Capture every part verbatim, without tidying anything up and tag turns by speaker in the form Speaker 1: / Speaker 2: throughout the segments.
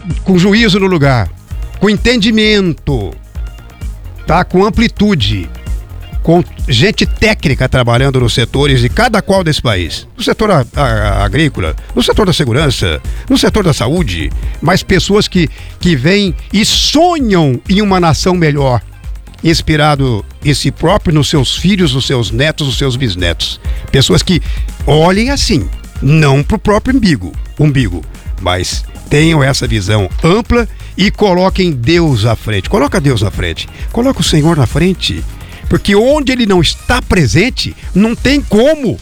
Speaker 1: com juízo no lugar, com entendimento, tá? Com amplitude, com gente técnica trabalhando nos setores de cada qual desse país. No setor a, a, agrícola, no setor da segurança, no setor da saúde, mas pessoas que, que vêm e sonham em uma nação melhor, inspirado em si próprio, nos seus filhos, nos seus netos, nos seus bisnetos. Pessoas que olhem assim, não para o próprio umbigo, umbigo, mas tenham essa visão ampla e coloquem Deus à frente. Coloca Deus à frente, coloca o Senhor na frente. Porque onde ele não está presente, não tem como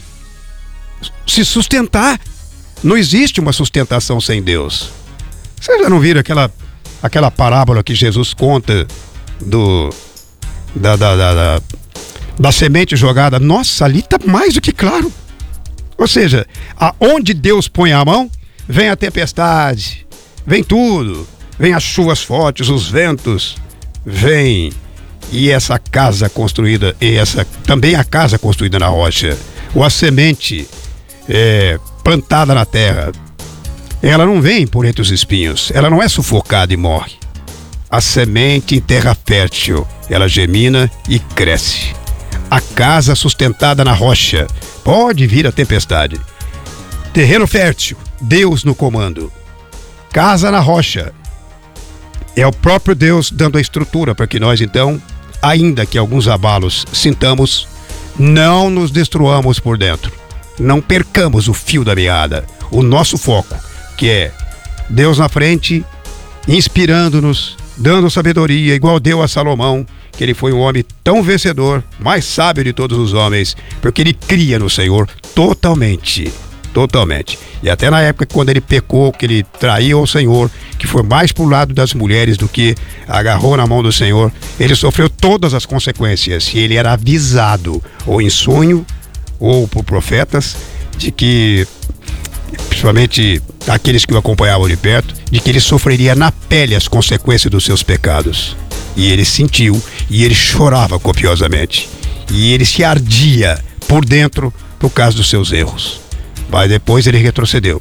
Speaker 1: se sustentar. Não existe uma sustentação sem Deus. Vocês já não viram aquela, aquela parábola que Jesus conta do, da, da, da, da, da semente jogada? Nossa, ali está mais do que claro. Ou seja, aonde Deus põe a mão, vem a tempestade, vem tudo. Vem as chuvas fortes, os ventos, vem... E essa casa construída, e essa também a casa construída na rocha, ou a semente é, plantada na terra, ela não vem por entre os espinhos, ela não é sufocada e morre. A semente em terra fértil, ela gemina e cresce. A casa sustentada na rocha, pode vir a tempestade. Terreno fértil, Deus no comando. Casa na rocha, é o próprio Deus dando a estrutura para que nós então, ainda que alguns abalos sintamos, não nos destruamos por dentro. Não percamos o fio da meada. O nosso foco, que é Deus na frente, inspirando-nos, dando sabedoria, igual deu a Salomão, que ele foi um homem tão vencedor, mais sábio de todos os homens, porque ele cria no Senhor totalmente. Totalmente. E até na época quando ele pecou, que ele traiu o Senhor, que foi mais pro lado das mulheres do que agarrou na mão do Senhor, ele sofreu todas as consequências. E ele era avisado, ou em sonho, ou por profetas, de que, principalmente aqueles que o acompanhavam de perto, de que ele sofreria na pele as consequências dos seus pecados. E ele sentiu, e ele chorava copiosamente. E ele se ardia por dentro por causa dos seus erros. Mas depois ele retrocedeu.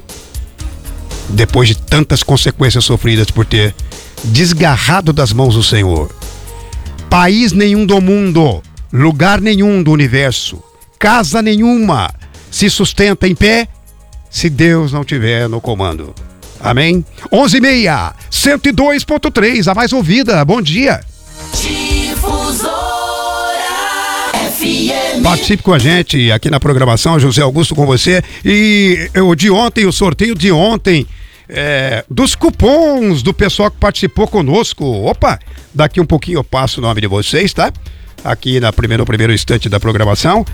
Speaker 1: Depois de tantas consequências sofridas por ter desgarrado das mãos do Senhor. País nenhum do mundo, lugar nenhum do universo, casa nenhuma se sustenta em pé se Deus não tiver no comando. Amém? onze e meia, cento e dois ponto três, a mais ouvida. Bom dia. Participe com a gente aqui na programação, José Augusto com você. E o de ontem, o sorteio de ontem, é, dos cupons do pessoal que participou conosco. Opa, daqui um pouquinho eu passo o nome de vocês, tá? Aqui na primeira, no primeiro instante da programação.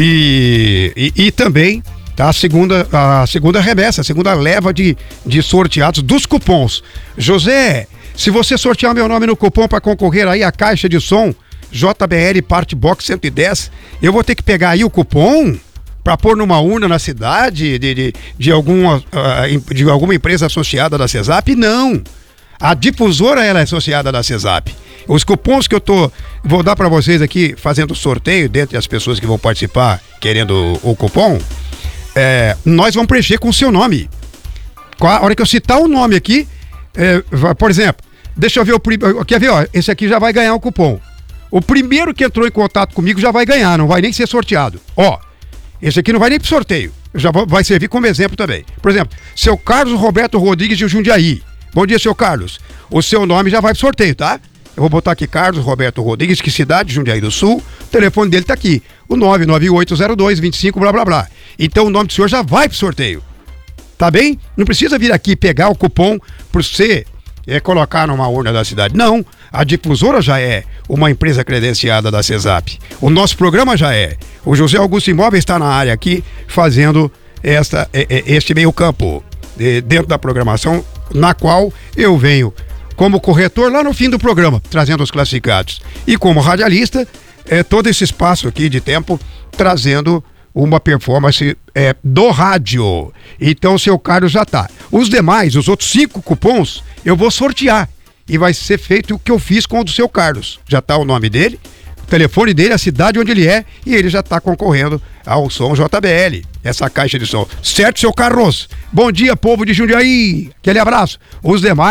Speaker 1: E, e, e também tá, a, segunda, a segunda remessa, a segunda leva de, de sorteados dos cupons. José, se você sortear meu nome no cupom para concorrer aí a caixa de som J B L Part Box cento e dez, eu vou ter que pegar aí o cupom para pôr numa urna na cidade de, de, de, alguma, uh, de alguma empresa associada da CESAP? Não. A difusora ela é associada da CESAP. Os cupons que eu tô, vou dar para vocês aqui, fazendo sorteio, dentre as pessoas que vão participar querendo o, o cupom, é, nós vamos preencher com o seu nome. A hora que eu citar o nome aqui, é, por exemplo, deixa eu ver o primeiro. Quer ver, ó? Esse aqui já vai ganhar o cupom. O primeiro que entrou em contato comigo já vai ganhar, não vai nem ser sorteado. Ó, esse aqui não vai nem pro sorteio, já vai servir como exemplo também. Por exemplo, seu Carlos Roberto Rodrigues de Jundiaí. Bom dia, seu Carlos. O seu nome já vai pro sorteio, tá? Eu vou botar aqui Carlos Roberto Rodrigues, que cidade? Jundiaí do Sul. O telefone dele tá aqui, o nove nove oito zero dois dois cinco, blá blá blá. Então o nome do senhor já vai pro sorteio. Tá bem? Não precisa vir aqui pegar o cupom por você é, colocar numa urna da cidade. Não, a difusora já é uma empresa credenciada da CESAP. O nosso programa já é. O José Augusto Imóveis está na área aqui fazendo esta, este meio campo dentro da programação, na qual eu venho como corretor lá no fim do programa, trazendo os classificados. E como radialista, é, todo esse espaço aqui de tempo, trazendo uma performance é, do rádio. Então o seu Carlos já tá. Os demais, os outros cinco cupons, eu vou sortear. E vai ser feito o que eu fiz com o do seu Carlos. Já tá o nome dele, o telefone dele, a cidade onde ele é, e ele já tá concorrendo ao som J B L, essa caixa de som. Certo, seu Carlos? Bom dia, povo de Jundiaí. Aquele abraço. Os demais